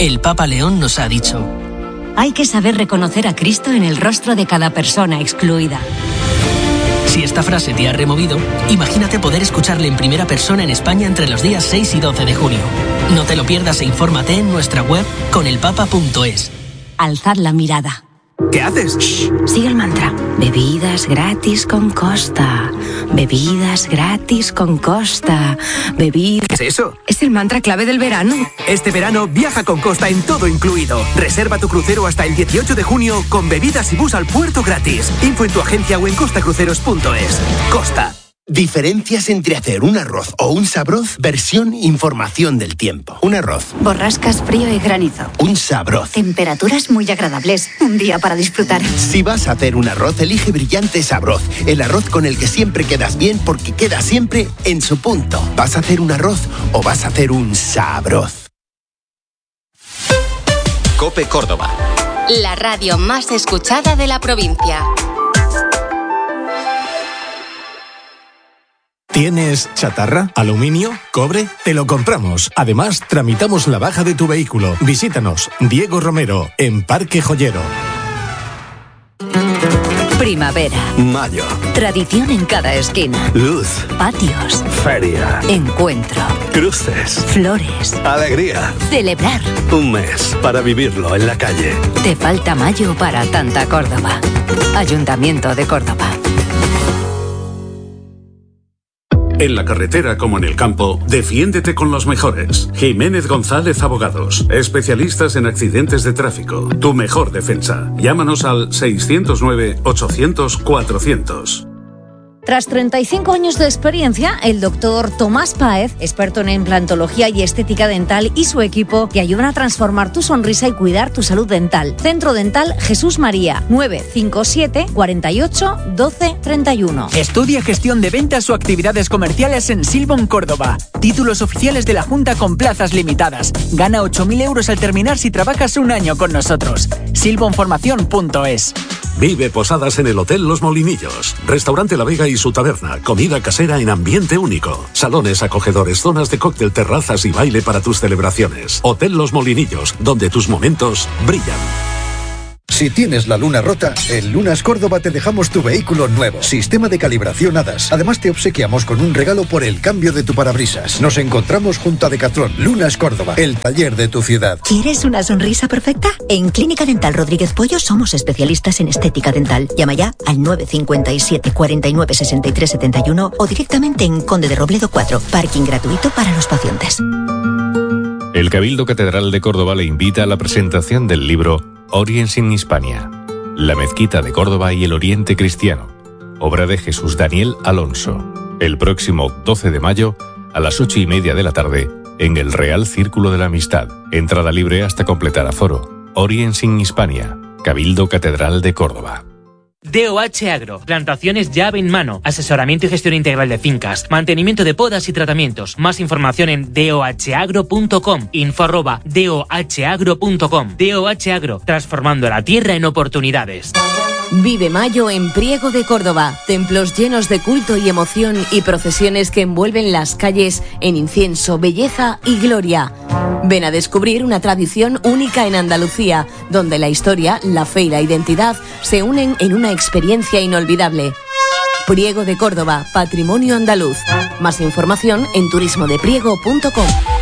El Papa León nos ha dicho: hay que saber reconocer a Cristo en el rostro de cada persona excluida. Si esta frase te ha removido, imagínate poder escucharle en primera persona en España entre los días 6 y 12 de junio. No te lo pierdas e infórmate en nuestra web conelpapa.es. Alzad la mirada. ¿Qué haces? Shh, sigue el mantra. Bebidas gratis con Costa. Bebidas gratis con Costa. ¿Qué es eso? Es el mantra clave del verano. Este verano viaja con Costa en todo incluido. Reserva tu crucero hasta el 18 de junio con bebidas y bus al puerto gratis. Info en tu agencia o en costacruceros.es. Costa. Diferencias entre hacer un arroz o un sabroz, versión información del tiempo. Un arroz. Borrascas, frío y granizo. Un sabroz. Temperaturas muy agradables. Un día para disfrutar. Si vas a hacer un arroz, elige Brillante Sabroz. El arroz con el que siempre quedas bien porque queda siempre en su punto. ¿Vas a hacer un arroz o vas a hacer un sabroz? COPE Córdoba. La radio más escuchada de la provincia. ¿Tienes chatarra? ¿Aluminio? ¿Cobre? Te lo compramos. Además, tramitamos la baja de tu vehículo. Visítanos, Diego Romero, en Parque Joyero. Primavera. Mayo. Tradición en cada esquina. Luz. Patios. Feria. Encuentro. Cruces. Flores. Alegría. Celebrar. Un mes para vivirlo en la calle. Te falta mayo para tanta Córdoba. Ayuntamiento de Córdoba. En la carretera como en el campo, defiéndete con los mejores. Jiménez González Abogados, especialistas en accidentes de tráfico. Tu mejor defensa. Llámanos al 609-800-400. Tras 35 años de experiencia, el doctor Tomás Páez, experto en implantología y estética dental, y su equipo te ayudan a transformar tu sonrisa y cuidar tu salud dental. Centro Dental Jesús María, 957 48 12 31. Estudia gestión de ventas o actividades comerciales en Silbon Córdoba. Títulos oficiales de la Junta con plazas limitadas. Gana 8.000 euros al terminar si trabajas un año con nosotros. silbonformación.es. Vive posadas en el Hotel Los Molinillos. Restaurante La Vega y su taberna. Comida casera en ambiente único. Salones acogedores, zonas de cóctel, terrazas y baile para tus celebraciones. Hotel Los Molinillos, donde tus momentos brillan. Si tienes la luna rota, en Lunas Córdoba te dejamos tu vehículo nuevo. Sistema de calibración HADAS. Además te obsequiamos con un regalo por el cambio de tu parabrisas. Nos encontramos junto a Decathlon. Lunas Córdoba, el taller de tu ciudad. ¿Quieres una sonrisa perfecta? En Clínica Dental Rodríguez Pollo somos especialistas en estética dental. Llama ya al 957 49 63 71 o directamente en Conde de Robledo 4. Parking gratuito para los pacientes. El Cabildo Catedral de Córdoba le invita a la presentación del libro Oriens in Hispania, la mezquita de Córdoba y el Oriente Cristiano, obra de Jesús Daniel Alonso, el próximo 12 de mayo a las 8:30 de la tarde en el Real Círculo de la Amistad. Entrada libre hasta completar aforo. Oriens in Hispania, Cabildo Catedral de Córdoba. DOH Agro, plantaciones llave en mano, asesoramiento y gestión integral de fincas, mantenimiento de podas y tratamientos. Más información en dohagro.com, info@dohagro.com. DOH Agro, transformando la tierra en oportunidades. Vive mayo en Priego de Córdoba, templos llenos de culto y emoción y procesiones que envuelven las calles en incienso, belleza y gloria. Ven a descubrir una tradición única en Andalucía, donde la historia, la fe y la identidad se unen en una experiencia inolvidable. Priego de Córdoba, patrimonio andaluz. Más información en turismodepriego.com.